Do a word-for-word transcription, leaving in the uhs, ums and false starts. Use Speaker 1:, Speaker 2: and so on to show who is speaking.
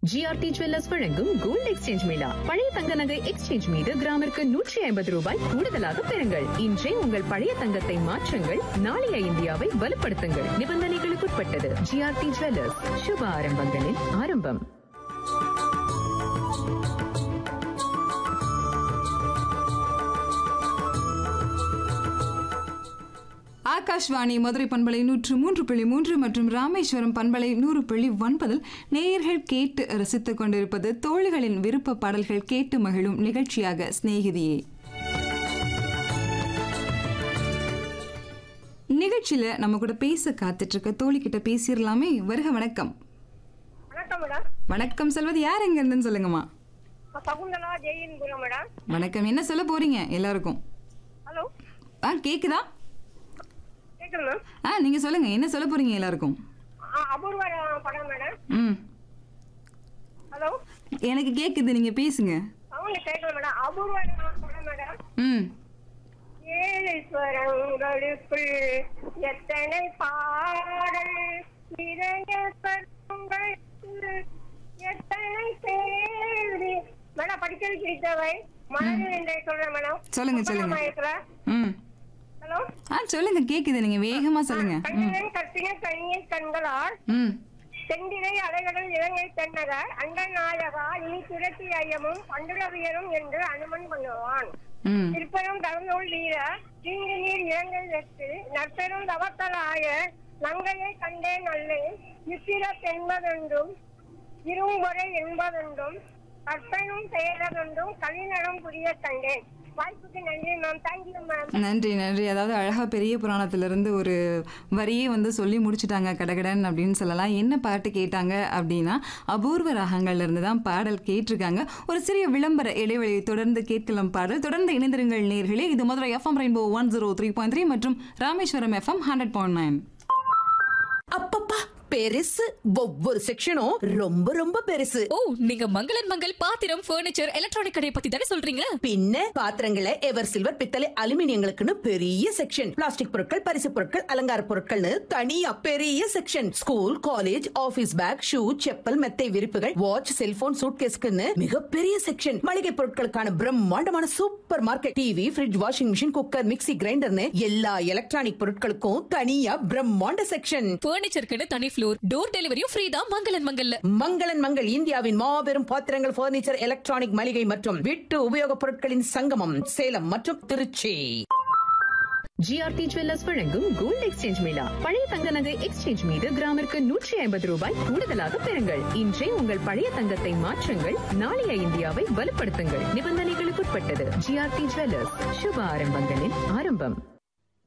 Speaker 1: GRT jewellers வழங்கும் gold exchange Mela. பழைய தங்க நகை எக்ஸ்சேஞ்ச் மீது கிராமிற்கு நூற்றி ஐம்பது ரூபாய் கூடுதலாக பெறுங்கள். இன்றே உங்கள் பழைய தங்கத்தை மாற்றுங்கள், நாளைய இந்தியாவை வலுப்படுத்துங்கள். நிபந்தனைகளுக்குட்பட்டது. ஜிஆர்டி ஜுவல்லர்ஸ், சுப ஆரம்பங்களின் ஆரம்பம்.
Speaker 2: ஆகாஷ்வாணி மதுரை பண்பலை நூற்று மூன்று புள்ளி மூன்று மற்றும் ராமேஸ்வரம் பண்பலை நூறு புள்ளி ஒன்பதில் நேயர்கள் கேட்டு ரசித்துக் கொண்டிருப்பது தோழிகளின் விருப்ப பாடல்கள் கேட்டு மகிழும் நிகழ்ச்சியாக சிநேகிதியே. நிகழ்ச்சியில நம்ம கூட பேச காத்துட்டு இருக்க தோழி கிட்ட பேசிடலாமே. வருக. வணக்கம். வணக்கம் சொல்வது யார், எங்க இருந்துன்னு சொல்லுங்கம்மா. வணக்கம். என்ன சொல்ல போறீங்க எல்லாருக்கும்?
Speaker 3: ஹலோ.
Speaker 2: ஆ கேக்குதா? ஆ நீங்க சொல்லுங்க, என்ன சொல்ல போறீங்க எல்லாருக்கும்?
Speaker 3: அபூர்வ படம் மேடம்.
Speaker 2: ம்.
Speaker 3: ஹலோ.
Speaker 2: எனக்கு கேக்குது, நீங்க பேசுங்க.
Speaker 3: அவங்க கேட்கல மேடம். அபூர்வ படம் மேடம்.
Speaker 2: ம்.
Speaker 3: ஏழேஸ்வரங்களுக்குள் எத்தனை பாடல், நிறைய சொற்கள், எத்தனை கேள்வி. மேடம் படிக்க வைக்கிறவை மனதில் என்றே சொல்றேன் மேடம்.
Speaker 2: சொல்லுங்க சொல்லுங்க. ம்.
Speaker 3: ஹலோ.
Speaker 2: ஆ சொல்லுங்க, கேக்குது, நீங்க வேகமா சொல்லுங்க.
Speaker 3: கண்ணின் கற்பின கண்ணிய கண்களால்
Speaker 2: ம்.
Speaker 3: செந்திரை அலைகடல் இலங்கை தென்னகர் அண்ட நாயகா இனி துரத்தி ஐயமும் பண்டுரவியரும் என்று அனுமன் பண்ணுவான்.
Speaker 2: ம்.
Speaker 3: திருப்பெரும் தவநூல் வீர தீங்கு நீர் இலங்கை வெற்று நற்பெரும் தவத்தலாய நங்கையை கண்டே நல்லேன் நித்திரத் என்பதென்றும் இரும்பொறை என்பதென்றும் கற்பனும் செயலதென்றும் கலிநடம் புரிய கண்டேன். வாய்ப்புக்கு நன்றி மேம். Thank you ma'am.
Speaker 2: நன்றி நன்றி. அதாவது அழகா பெரிய புராணத்திலிருந்து ஒரு வரியே வந்து சொல்லி முடிச்சுட்டாங்க கடகடன் அப்படின்னு சொல்லலாம். என்ன பாட்டு கேட்டாங்க அப்படின்னா அபூர்வ ராகங்கள்ல இருந்து தான் பாடல் கேட்டிருக்காங்க. ஒரு சிறிய விளம்பர இடைவெளியை தொடர்ந்து கேட்கலாம் பாடல். தொடர்ந்து இணைந்திருங்கள் நேயர்களே. இது Madurai FM rainbow one zero three point three மற்றும் Rameswaram FM hundred point nine.
Speaker 4: அப்பப்பா பெருசு, ஒவ்வொரு செக்ஷனும் ரொம்ப ரொம்ப பெருசு.
Speaker 5: ஓ, நீங்க மங்களன் மங்கள் பாத்திரம் பர்னிச்சர் எலக்ட்ரானிக் கடையை பத்தி தானே சொல்றீங்க?
Speaker 4: பின்ன பாத்திரங்களை எவர் சில்வர் பித்தளை அலுமினியங்களுக்குன்னு பெரிய செக்ஷன், பிளாஸ்டிக் பொருட்கள் பரிசு பொருட்கள் அலங்கார பொருட்கள்னு தனியா பெரிய section, school college office back shoe chappal மெத்தை விரிப்புகள் வாட்ச் செல்போன் சூட்கேஸ்க்குன்னு மிகப்பெரிய செக்ஷன், மளிகை பொருட்களுக்கான பிரம்மாண்டமான super market, TV fridge washing machine cooker mixie கிரைண்டர்னு எல்லா எலக்ட்ரானிக் பொருட்களுக்கும் தனியா பிரம்மாண்ட செக்ஷன்.
Speaker 5: பர்னிச்சருக்குன்னு தனி டோர் டெலிவரியும் ஃப்ரீ தான் மங்களன் மங்கல்ல.
Speaker 4: மங்களன் மங்கள் இந்தியாவின் மாபெரும் பாத்திரங்கள் பர்னிச்சர் எலக்ட்ரானிக் மளிகை மற்றும் வீட்டு உபயோகப் பொருட்களின் சங்கமம், சேலம் மற்றும் திருச்சி.
Speaker 1: ஜிஆர்டி ஜுவல்லர்ஸ் வழங்கும் கோல்ட் எக்ஸ்சேஞ்ச் மேளா. பழைய தங்க நகை எக்ஸ்சேஞ்ச் மீது கிராமிற்கு நூற்றி ஐம்பது ரூபாய் கூடுதலாக பெறுங்கள். இன்றே உங்கள் பழைய தங்கத்தை மாற்றுங்கள், நாளைய இந்தியாவை வலுப்படுத்துங்கள். நிபந்தனைகளுக்குட்பட்டது. ஜிஆர்டி ஜுவல்லர்ஸ், சுப ஆரம்பங்களின் ஆரம்பம்.